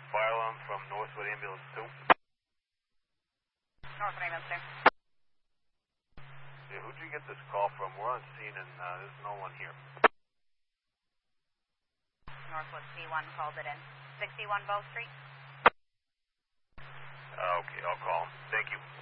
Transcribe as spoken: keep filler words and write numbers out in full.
Fire alarm from Northwood Ambulance two. Northwood Ambulance two. Yeah, who'd you get this call from? We're on scene and uh, there's no one here. Northwood C one called it in. sixty-one Bow Street. Uh, okay, I'll call him. Thank you.